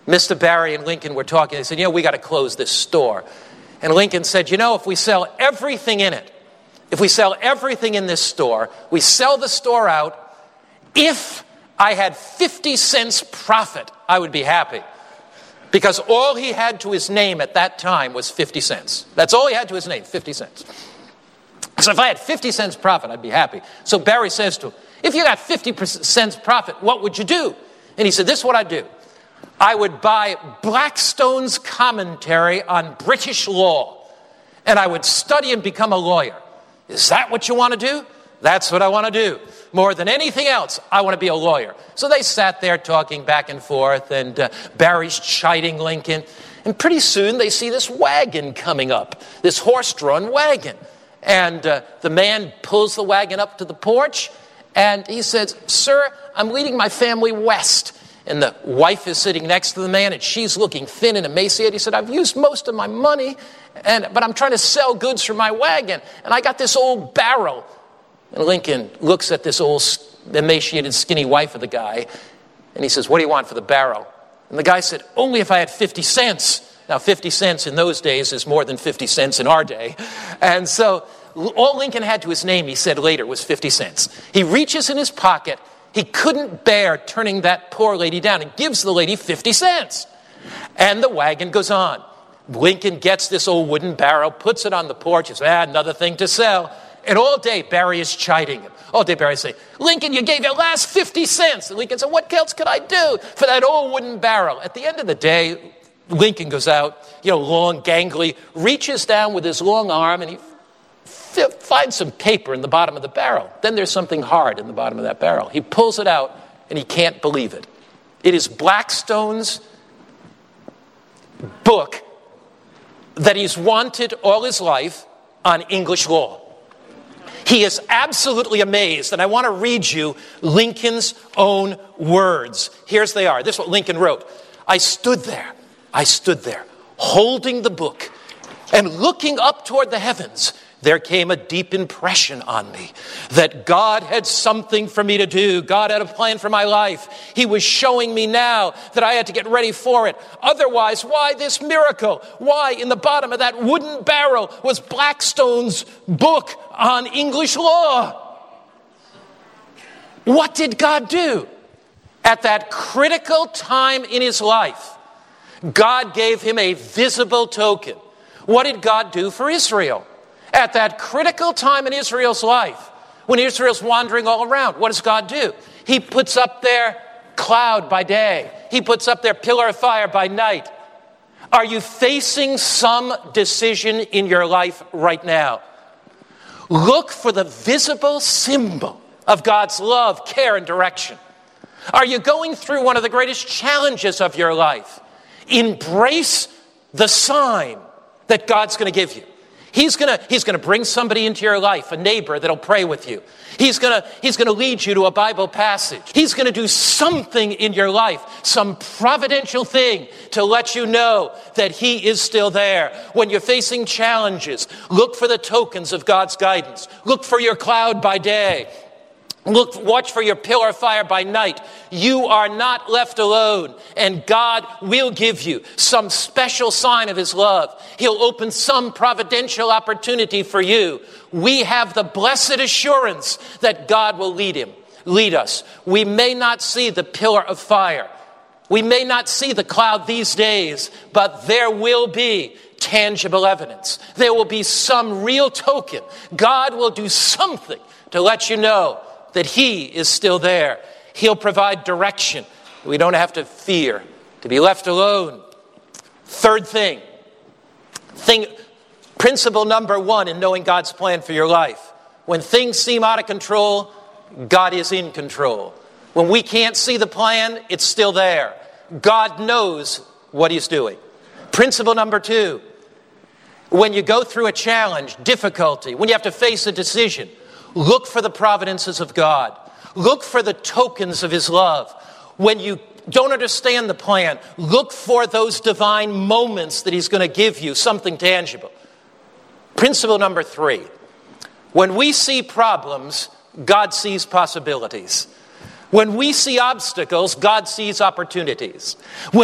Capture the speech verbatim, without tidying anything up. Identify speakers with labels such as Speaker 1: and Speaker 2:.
Speaker 1: Mister Barry and Lincoln were talking. They said, you know, we got to close this store. And Lincoln said, you know, if we sell everything in it, if we sell everything in this store, we sell the store out, if I had fifty cents profit, I would be happy. Because all he had to his name at that time was fifty cents. That's all he had to his name, fifty cents. So if I had fifty cents profit, I'd be happy. So Barry says to him, if you got fifty cents profit, what would you do? And he said, this is what I'd do. I would buy Blackstone's commentary on British law, and I would study and become a lawyer. Is that what you want to do? That's what I want to do. More than anything else, I want to be a lawyer. So they sat there talking back and forth, and uh, Barry's chiding Lincoln. And pretty soon they see this wagon coming up, this horse-drawn wagon. And uh, the man pulls the wagon up to the porch, and he says, sir, I'm leading my family west. And the wife is sitting next to the man, and she's looking thin and emaciated. He said, I've used most of my money, and but I'm trying to sell goods for my wagon, and I got this old barrel. And Lincoln looks at this old emaciated, skinny wife of the guy, and he says, what do you want for the barrel? And the guy said, only if I had fifty cents. Now, fifty cents in those days is more than fifty cents in our day. And so all Lincoln had to his name, he said later, was fifty cents. He reaches in his pocket. He couldn't bear turning that poor lady down and gives the lady fifty cents. And the wagon goes on. Lincoln gets this old wooden barrel, puts it on the porch. He says, ah, another thing to sell. And all day, Barry is chiding him. All day, Barry saying, Lincoln, you gave your last fifty cents. And Lincoln said, what else could I do for that old wooden barrel? At the end of the day, Lincoln goes out, you know, long, gangly, reaches down with his long arm, and he f- finds some paper in the bottom of the barrel. Then there's something hard in the bottom of that barrel. He pulls it out, and he can't believe it. It is Blackstone's book that he's wanted all his life on English law. He is absolutely amazed, and I want to read you Lincoln's own words. Here's they are. This is what Lincoln wrote. I stood there, I stood there, holding the book, and looking up toward the heavens, there came a deep impression on me that God had something for me to do. God had a plan for my life. He was showing me now that I had to get ready for it. Otherwise, why this miracle? Why in the bottom of that wooden barrel was Blackstone's book on English law? What did God do? At that critical time in his life, God gave him a visible token. What did God do for Israel? At that critical time in Israel's life, when Israel's wandering all around, what does God do? He puts up their cloud by day. He puts up their pillar of fire by night. Are you facing some decision in your life right now? Look for the visible symbol of God's love, care, and direction. Are you going through one of the greatest challenges of your life? Embrace the sign that God's going to give you. He's going to he's going to bring somebody into your life, a neighbor that'll pray with you. He's going to he's going to lead you to a Bible passage. He's going to do something in your life, some providential thing to let you know that he is still there. When you're facing challenges, look for the tokens of God's guidance. Look for your cloud by day. Look, watch for your pillar of fire by night. You are not left alone, and God will give you some special sign of his love. He'll open some providential opportunity for you. We have the blessed assurance that God will lead him, lead us. We may not see the pillar of fire. We may not see the cloud these days, but there will be tangible evidence. There will be some real token. God will do something to let you know that he is still there. He'll provide direction. We don't have to fear to be left alone. Third thing, thing, principle number one in knowing God's plan for your life. When things seem out of control, God is in control. When we can't see the plan, it's still there. God knows what he's doing. Principle number two, when you go through a challenge, difficulty, when you have to face a decision, look for the providences of God. Look for the tokens of his love. When you don't understand the plan, look for those divine moments that he's going to give you, something tangible. Principle number three. When we see problems, God sees possibilities. When we see obstacles, God sees opportunities. When